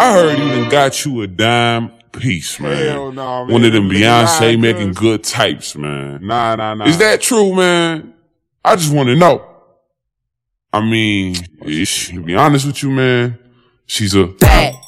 I heard he done got you a dime piece, man. Hell no, man. One of them Beyonce Nah, making good types, man. Nah. Is that true, man? I just want to know. I mean, to be honest with you, man, she's a bad